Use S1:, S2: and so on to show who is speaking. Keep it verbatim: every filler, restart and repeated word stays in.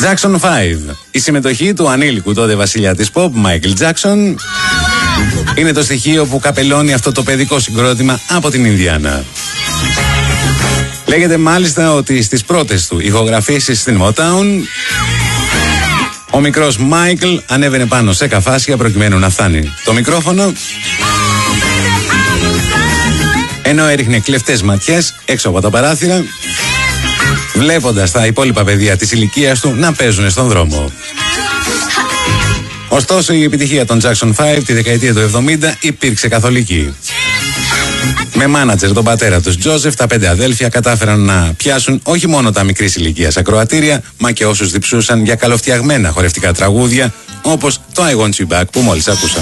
S1: Jackson πέντε. Η συμμετοχή του ανήλικου τότε βασιλιά της pop, Michael Jackson, είναι το στοιχείο που καπελώνει αυτό το παιδικό συγκρότημα από την Ινδιάνα. Λέγεται μάλιστα ότι στις πρώτες του ηχογραφήσεις στην Motown, ο μικρός Μάικλ ανέβαινε πάνω σε καφάσια προκειμένου να φτάνει το μικρόφωνο, ενώ έριχνε κλεφτές ματιές έξω από τα παράθυρα, βλέποντας τα υπόλοιπα παιδιά της ηλικίας του να παίζουν στον δρόμο. Ωστόσο, η επιτυχία των Jackson πέντε τη δεκαετία του εβδομήντα υπήρξε καθολική. Με μάνατζερ τον πατέρα τους Τζόζεφ, τα πέντε αδέλφια κατάφεραν να πιάσουν όχι μόνο τα μικρής ηλικίας ακροατήρια, μα και όσους διψούσαν για καλοφτιαγμένα χορευτικά τραγούδια, όπως το I Want You Back που μόλις ακούσαμε.